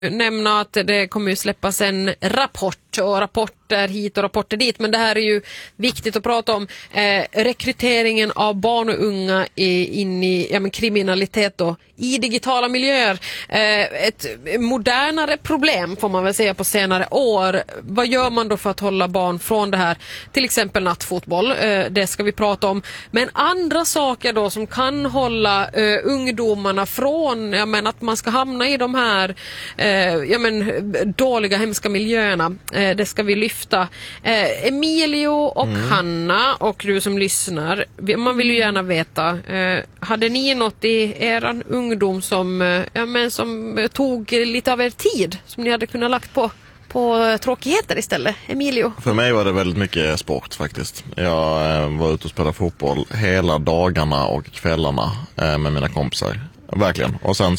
nämna att det kommer ju släppas en rapport och rapporter hit och rapporter dit, men det här är ju viktigt att prata om rekryteringen av barn och unga in i kriminalitet och i digitala miljöer. Ett modernare problem får man väl säga på senare år. Vad gör man då för att hålla barn från det här? Till exempel nattfotboll, det ska vi prata om. Men andra saker då som kan hålla ungdomarna från att man ska hamna i de här dåliga, hemska miljöerna. Det ska vi lyfta. Emilio och Hanna och du som lyssnar, man vill ju gärna veta, hade ni något i eran ungdom som tog lite av er tid som ni hade kunnat lagt på tråkigheter istället? Emilio? För mig var det väldigt mycket sport faktiskt. Jag var ute och spelade fotboll hela dagarna och kvällarna med mina kompisar. Verkligen. Och sen